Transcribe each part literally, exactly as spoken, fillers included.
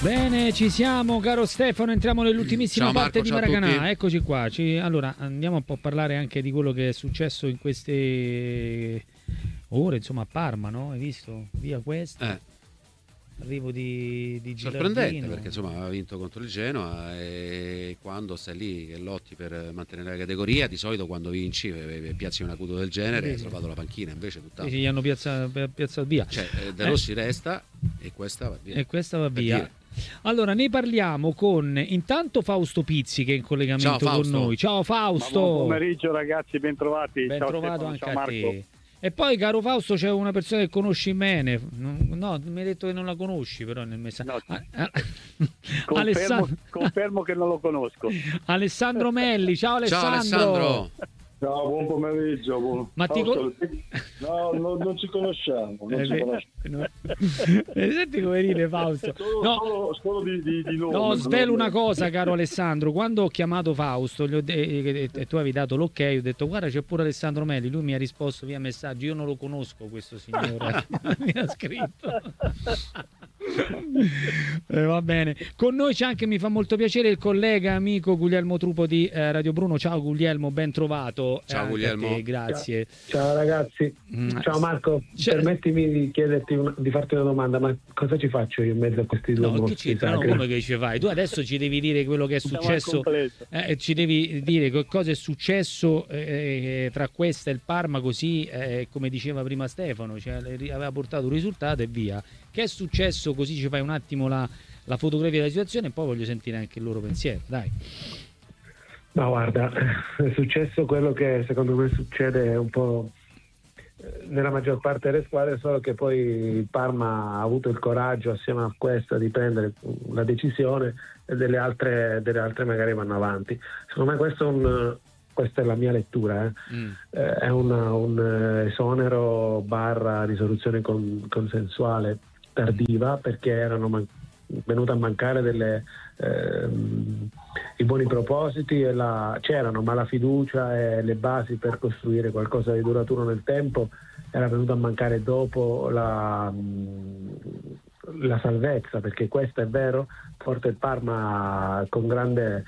Bene, ci siamo, caro Stefano, entriamo nell'ultimissima ciao, parte Marco, di Maracanã. Eccoci qua. Ci, allora, andiamo un po' a parlare anche di quello che è successo in queste ore, insomma, a Parma, no? Hai visto? Via questa. Eh. Arrivo di, di Sorprendente, Gilardino. perché insomma ha vinto contro il Genoa e quando stai lì che lotti per mantenere la categoria, di solito quando vinci e piazzi un acuto del genere hai salvato la panchina, invece tutt'altro. Sì, gli hanno piazzato, piazzato via. Cioè, De Rossi eh. resta e questa va via. E questa va via. Dire. Allora, ne parliamo con intanto Fausto Pizzi, che è in collegamento ciao, con noi. Ciao Fausto. Ma buon pomeriggio ragazzi, ben trovati. Ben ciao trovato Stefano, anche ciao a Marco. te. E poi, caro Fausto, c'è una persona che conosci bene. No, mi hai detto che non la conosci, però nel messaggio. No, ah, ah, confermo, Alessandro... confermo che non lo conosco. Alessandro Melli, ciao Alessandro. Ciao Alessandro. Ciao, buon pomeriggio. Buon... Ma ti con... No, no, non ci conosciamo. Non eh, ci conosciamo. Eh, senti come ride Fausto. Solo, no, solo, solo di, di, di nome. No, svelo una cosa, caro Alessandro. Quando ho chiamato Fausto gli ho de- e, e tu avevi dato l'ok, ho detto guarda c'è pure Alessandro Melli. Lui mi ha risposto via messaggio, io non lo conosco questo signore. Mi ha scritto. Eh, va bene. Con noi c'è anche, mi fa molto piacere, il collega amico Guglielmo Trupo di eh, Radio Bruno. Ciao Guglielmo, ben trovato. Ciao eh, Guglielmo. Te, grazie. Ciao, ciao ragazzi. Mm. Ciao Marco. C'è... Permettimi di chiederti una, di farti una domanda, ma cosa ci faccio io in mezzo a questi due no, mostri? Che ci, no, come che ci fai? Tu adesso ci devi dire quello che è successo. Eh, ci devi dire che cosa è successo eh, tra questa e il Parma, così eh, come diceva prima Stefano, cioè, aveva portato un risultato e via. Che è successo, così ci fai un attimo la, la fotografia della situazione e poi voglio sentire anche il loro pensiero, dai. Ma guarda, è successo quello che secondo me succede un po' nella maggior parte delle squadre, solo che poi il Parma ha avuto il coraggio assieme a questa di prendere la decisione e delle altre, delle altre magari vanno avanti. Secondo me questo è un... Questa è la mia lettura, eh. mm. eh, è una, un esonero barra risoluzione con, consensuale tardiva, perché erano man- venute a mancare delle, ehm, i buoni propositi, e la, c'erano, ma la fiducia e le basi per costruire qualcosa di duraturo nel tempo era venuta a mancare dopo la, la salvezza, perché questo è vero, porta il Parma con grande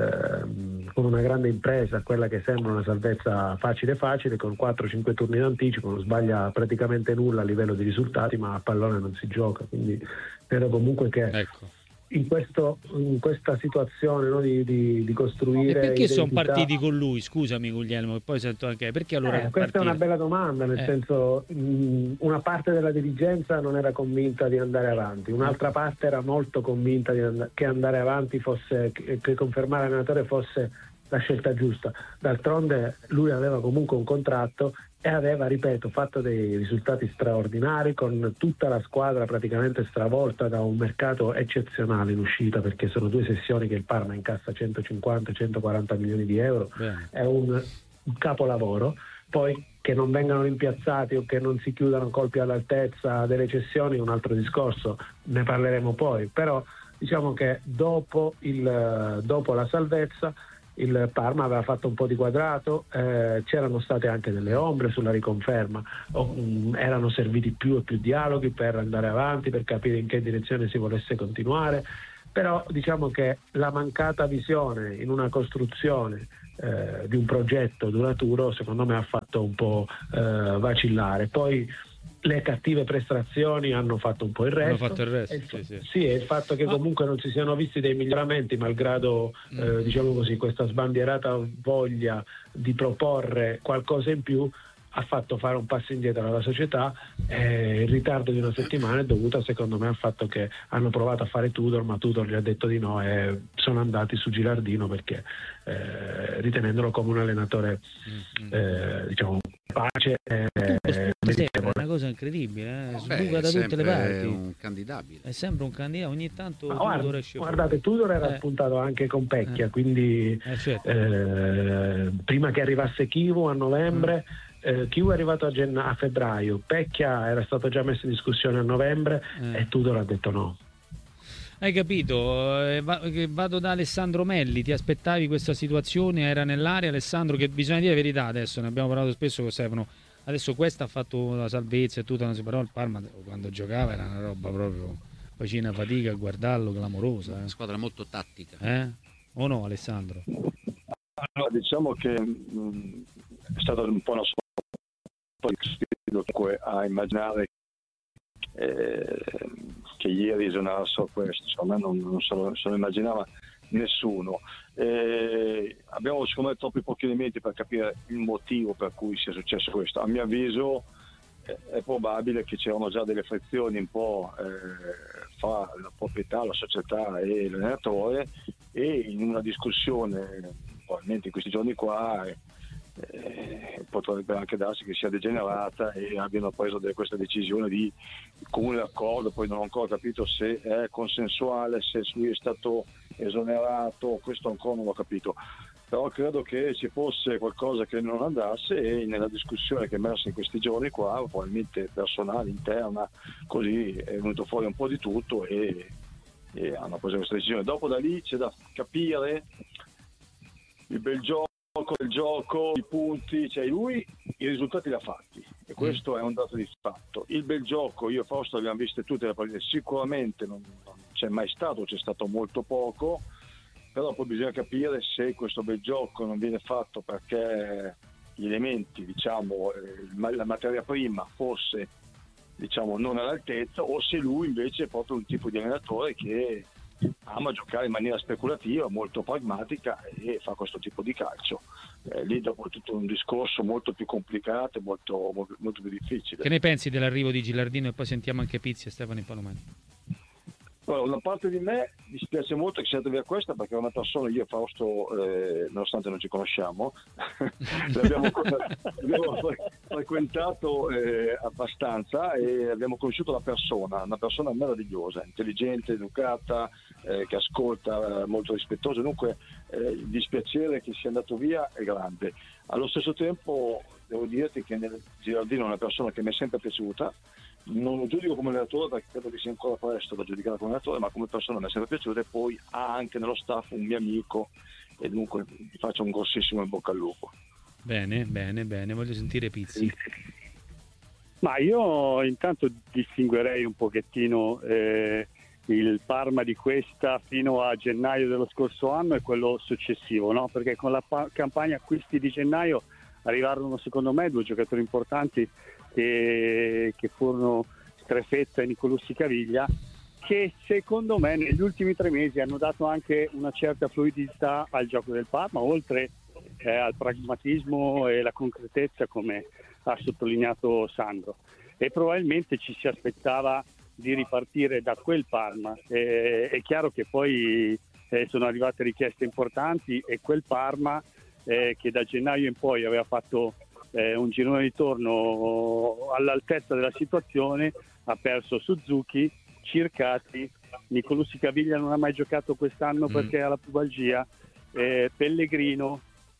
eh, con una grande impresa, quella che sembra una salvezza facile facile, con quattro cinque turni d'anticipo, non sbaglia praticamente nulla a livello di risultati, ma a pallone non si gioca, quindi credo comunque che ecco. in, questo, in questa situazione, no, di, di, di costruire e perché identità... sono partiti con lui, scusami Guglielmo, e poi sento anche perché allora eh, questa è una bella domanda, nel eh. senso mh, una parte della dirigenza non era convinta di andare avanti, un'altra parte era molto convinta di and- che andare avanti fosse, che, che confermare l'allenatore fosse la scelta giusta. D'altronde lui aveva comunque un contratto e aveva, ripeto, fatto dei risultati straordinari, con tutta la squadra praticamente stravolta da un mercato eccezionale in uscita, perché sono due sessioni che il Parma incassa centocinquanta centoquaranta milioni di euro. Bene. È un, un capolavoro. Poi che non vengano rimpiazzati o che non si chiudano colpi all'altezza delle cessioni è un altro discorso, ne parleremo poi, però diciamo che dopo, il, dopo la salvezza il Parma aveva fatto un po' di quadrato, eh, c'erano state anche delle ombre sulla riconferma, o, mh, erano serviti più e più dialoghi per andare avanti, per capire in che direzione si volesse continuare, però diciamo che la mancata visione in una costruzione eh, di un progetto duraturo secondo me ha fatto un po' eh, vacillare. Poi le cattive prestazioni hanno fatto un po' il resto. Hanno fatto il resto, il, sì, sì. sì, e il fatto che comunque non si siano visti dei miglioramenti, malgrado mm. eh, diciamo così, questa sbandierata voglia di proporre qualcosa in più, ha fatto fare un passo indietro alla società. Eh, il ritardo di una settimana è dovuto secondo me al fatto che hanno provato a fare Tudor, ma Tudor gli ha detto di no e sono andati su Gilardino, perché eh, ritenendolo come un allenatore eh, diciamo pace e eh, è una cosa incredibile, eh? Sbuca da tutte le parti, è un candidabile, è sempre un candidato, ogni tanto ma Tudor guarda, esce guardate, Tudor era eh. spuntato anche con Pecchia, eh. quindi eh, certo. eh, prima che arrivasse Chivu a novembre mm. Eh, Chiu è arrivato a, genn- a febbraio, Pecchia era stato già messo in discussione a novembre eh. e Tudor ha detto no. Hai capito? Eh, va- vado da Alessandro Melli, ti aspettavi questa situazione? Era nell'area, Alessandro, che bisogna dire la verità, adesso ne abbiamo parlato spesso con Stefano, adesso questa ha fatto la salvezza e tutto, però il Parma quando giocava era una roba proprio facevi una fatica a guardarlo, clamorosa. Eh. Una squadra molto tattica. Eh? O no, Alessandro? Allora, diciamo che mh, è stata un po' una sorpresa a immaginare eh, che ieri esonerassero questo, secondo me non, non se, lo, se lo immaginava nessuno. Eh, abbiamo secondo me troppi pochi elementi per capire il motivo per cui sia successo questo. A mio avviso eh, è probabile che c'erano già delle frizioni un po' eh, fra la proprietà, la società e l'allenatore, e in una discussione probabilmente in questi giorni qua eh, potrebbe anche darsi che sia degenerata e abbiano preso delle, questa decisione di comune accordo. Poi non ho ancora capito se è consensuale, se lui è stato esonerato, questo ancora non l'ho capito, però credo che ci fosse qualcosa che non andasse, e nella discussione che è emersa in questi giorni qua, probabilmente personale, interna, così è venuto fuori un po' di tutto e, e hanno preso questa decisione. Dopo da lì c'è da capire il bel gioco, il gioco, i punti, cioè lui i risultati li ha fatti e questo è un dato di fatto. Il bel gioco, io e Fausto abbiamo viste tutte le partite, sicuramente non, non c'è mai stato, c'è stato molto poco, però poi bisogna capire se questo bel gioco non viene fatto perché gli elementi, diciamo, la materia prima fosse, diciamo, non all'altezza, o se lui invece è proprio un tipo di allenatore che ama giocare in maniera speculativa, molto pragmatica, e fa questo tipo di calcio. Eh, lì dopo è tutto un discorso molto più complicato e molto, molto, molto più difficile. Che ne pensi dell'arrivo di Gilardino? E poi sentiamo anche Pizzi e Stefano Palomani. Allora, una parte di me dispiace molto che sia andata via questa, perché è una persona, io e Fausto, eh, nonostante non ci conosciamo, l'abbiamo, abbiamo frequentato eh, abbastanza e abbiamo conosciuto la persona, una persona meravigliosa, intelligente, educata, eh, che ascolta, eh, molto rispettosa. Dunque eh, il dispiacere che sia andato via è grande. Allo stesso tempo devo dirti che nel Gilardino è una persona che mi è sempre piaciuta. Non lo giudico come allenatore perché credo che sia ancora presto da giudicare come allenatore, ma come persona mi è sempre piaciuto, e poi ha anche nello staff un mio amico e dunque gli faccio un grossissimo in bocca al lupo. Bene, bene, bene, voglio sentire Pizzi. Ma io intanto distinguerei un pochettino eh, il Parma di questa fino a gennaio dello scorso anno e quello successivo, no? Perché con la pa- campagna acquisti di gennaio arrivarono secondo me due giocatori importanti che, che furono Strefetta e Nicolussi Caviglia, che secondo me negli ultimi tre mesi hanno dato anche una certa fluidità al gioco del Parma, oltre eh, al pragmatismo e la concretezza, come ha sottolineato Sandro, e probabilmente ci si aspettava di ripartire da quel Parma. Eh, è chiaro che poi eh, sono arrivate richieste importanti e quel Parma eh, che da gennaio in poi aveva fatto eh, un girone di torno all'altezza della situazione ha perso Suzuki, Circati, Nicolussi Caviglia non ha mai giocato quest'anno mm. perché ha la pubalgia, eh, Pellegrino,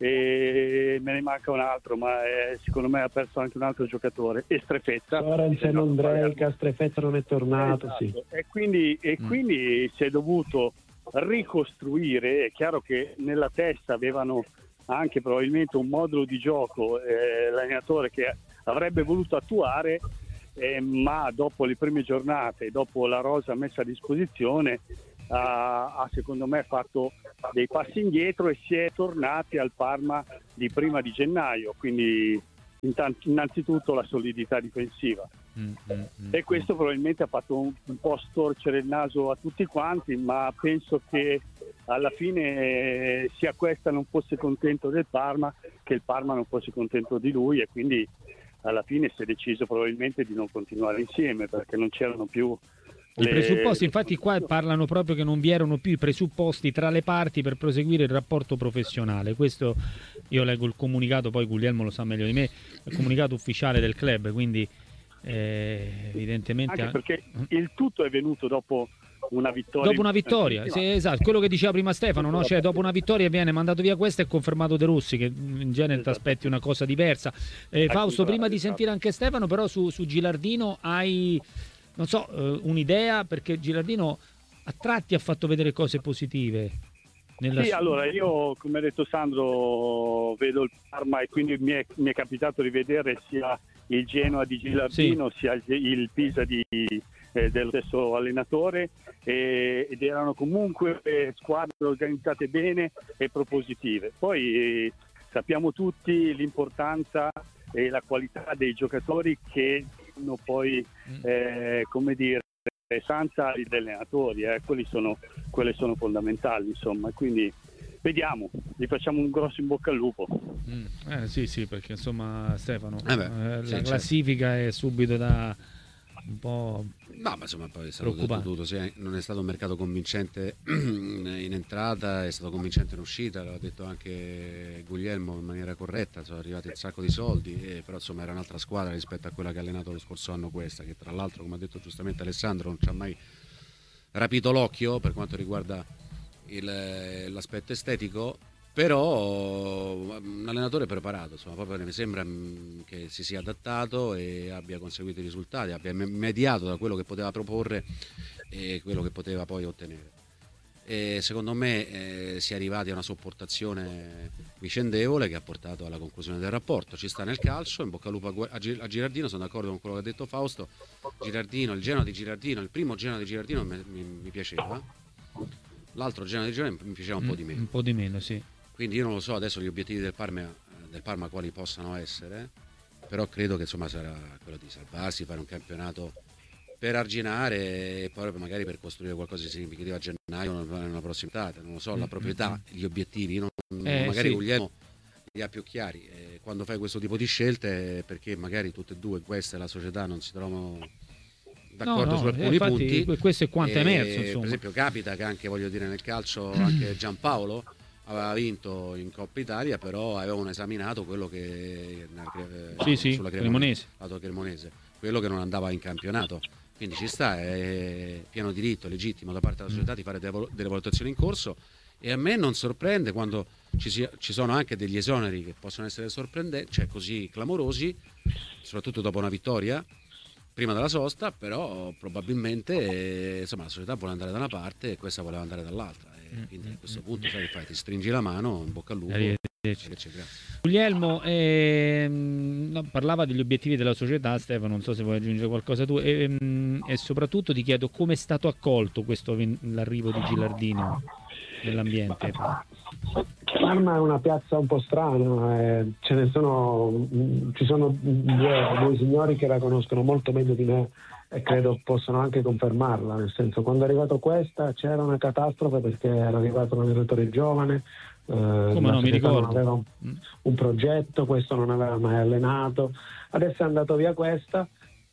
e me ne manca un altro, ma eh, secondo me ha perso anche un altro giocatore, e Strefetta. Sorensen, Ondrejka, Strefetta non è tornato, esatto. Sì. E quindi, e mm. quindi si è dovuto ricostruire. È chiaro che nella testa avevano anche probabilmente un modulo di gioco eh, l'allenatore che avrebbe voluto attuare, eh, ma dopo le prime giornate, dopo la rosa messa a disposizione, ha, ha secondo me fatto dei passi indietro e si è tornati al Parma di prima di gennaio, quindi intanto, innanzitutto la solidità difensiva mm, mm, mm, e questo probabilmente ha fatto un, un po' storcere il naso a tutti quanti, ma penso che alla fine eh, sia questa non fosse contento del Parma che il Parma non fosse contento di lui, e quindi alla fine si è deciso probabilmente di non continuare insieme perché non c'erano più i presupposti. Infatti qua parlano proprio che non vi erano più i presupposti tra le parti per proseguire il rapporto professionale. Questo io leggo il comunicato, poi Guglielmo lo sa meglio di me, il comunicato ufficiale del club, quindi eh, evidentemente anche perché il tutto è venuto dopo una vittoria. Dopo una vittoria, sì, esatto, quello che diceva prima Stefano, no? Cioè dopo una vittoria viene mandato via questo e confermato De Rossi, che in genere esatto. ti aspetti una cosa diversa. Eh, Fausto, prima di sentire anche Stefano, però su, su Gilardino hai, non so, uh, un'idea? Perché Gilardino a tratti ha fatto vedere cose positive. Nella sì, sua... allora io, come ha detto Sandro, vedo il Parma e quindi mi è, mi è capitato di vedere sia il Genoa di Gilardino sì. sia il, il Pisa di, eh, dello stesso allenatore, eh, ed erano comunque eh, squadre organizzate bene e propositive. Poi eh, sappiamo tutti l'importanza e la qualità dei giocatori che hanno poi, eh, come dire, senza gli allenatori, eh, quelli sono, quelle sono fondamentali, insomma, quindi vediamo, gli facciamo un grosso in bocca al lupo. Mm, eh, sì, sì, perché insomma Stefano, eh beh, eh, la sì, classifica certo. È subito da un po'. No, ma insomma poi è stato tutto, tutto, sì, non è stato un mercato convincente in entrata, è stato convincente in uscita, l'ha detto anche Guglielmo in maniera corretta, sono arrivati un sacco di soldi, eh, però insomma era un'altra squadra rispetto a quella che ha allenato lo scorso anno questa, che tra l'altro, come ha detto giustamente Alessandro, non ci ha mai rapito l'occhio per quanto riguarda il, l'aspetto estetico, però un allenatore preparato, insomma, proprio mi sembra che si sia adattato e abbia conseguito i risultati, abbia mediato da quello che poteva proporre e quello che poteva poi ottenere. E secondo me eh, si è arrivati a una sopportazione vicendevole che ha portato alla conclusione del rapporto. Ci sta nel calcio, in bocca al lupo a Girardino, sono d'accordo con quello che ha detto Fausto. Girardino, il Genoa di Girardino, il primo Genoa di Girardino mi, mi, mi piaceva, l'altro Genoa di Girardino mi piaceva un mm, po' di meno. Un po' di meno, sì. Quindi io non lo so adesso gli obiettivi del Parma, del Parma quali possano essere, però credo che insomma sarà quello di salvarsi, fare un campionato per arginare e poi magari per costruire qualcosa di significativo a gennaio nella prossima data, non lo so, la proprietà, gli obiettivi, non, eh, magari sì. Guglielmo li ha più chiari, e quando fai questo tipo di scelte perché magari tutte e due queste la società non si trovano d'accordo no, no, su alcuni infatti, punti. Questo è quanto è emerso, e, insomma. per esempio capita che anche, voglio dire, nel calcio anche Giampaolo aveva vinto in Coppa Italia, però avevano esaminato quello che eh, sì, sì, sulla Cremonese, lato Cremonese, quello che non andava in campionato. Quindi ci sta, è pieno diritto, legittimo da parte della società di fare delle valutazioni in corso, e a me non sorprende quando ci, sia, ci sono anche degli esoneri che possono essere sorprendenti, cioè così clamorosi, soprattutto dopo una vittoria prima della sosta, però probabilmente eh, insomma la società vuole andare da una parte e questa voleva andare dall'altra, e quindi a questo punto sai che fai, ti stringi la mano, in bocca al lupo. Guglielmo, ehm, no, parlava degli obiettivi della società, Stefano, non so se vuoi aggiungere qualcosa tu, e, ehm, e soprattutto ti chiedo come è stato accolto questo l'arrivo di Gilardino nell'ambiente. Parma è una piazza un po' strana, eh, ce ne sono, ci sono due, due signori che la conoscono molto meglio di me e credo possano anche confermarla, nel senso, quando è arrivato questa c'era una catastrofe perché era arrivato un allenatore giovane, eh, come no, mi ricordo, non aveva un, un progetto, questo non aveva mai allenato, adesso è andato via questa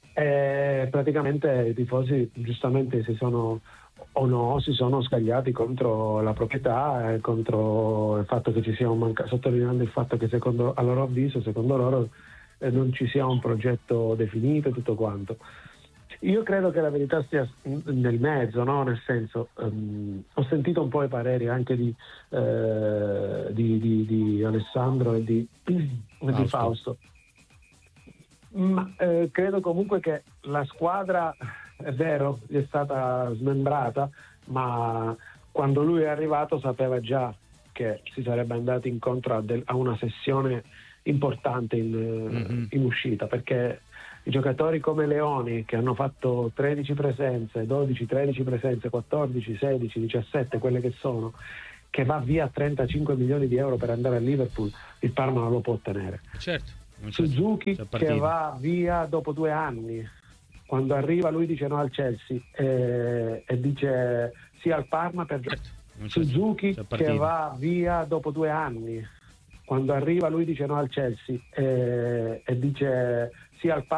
e praticamente i tifosi giustamente si sono o no si sono scagliati contro la proprietà e contro il fatto che ci sia un mancato, sottolineando il fatto che secondo a loro avviso, secondo loro eh, non ci sia un progetto definito e tutto quanto. Io credo che la verità stia nel mezzo, no? Nel senso, um, ho sentito un po' i pareri anche di, eh, di, di, di Alessandro e di Fausto, di Fausto. Ma eh, credo comunque che la squadra, è vero, gli è stata smembrata, ma quando lui è arrivato sapeva già che si sarebbe andato incontro a, del, a una sessione importante in, mm-hmm. in uscita, perché i giocatori come Leoni, che hanno fatto tredici presenze, dodici, tredici presenze, quattordici, sedici, diciassette, quelle che sono, che va via a trentacinque milioni di euro per andare a Liverpool, il Parma non lo può ottenere. Certo. Suzuki che va via dopo due anni, quando arriva lui dice no al Chelsea e, e dice sì al Parma per certo. Suzuki che va via dopo due anni, quando arriva lui dice no al Chelsea e, e dice sì al Parma